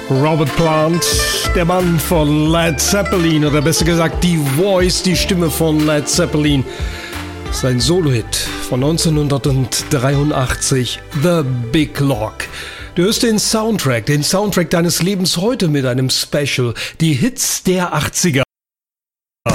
Robert Plant, der Mann von Led Zeppelin, oder besser gesagt die Voice, die Stimme von Led Zeppelin. Sein Solo-Hit von 1983, The Big Lock. Du hörst den Soundtrack deines Lebens heute mit einem Special, die Hits der 80er.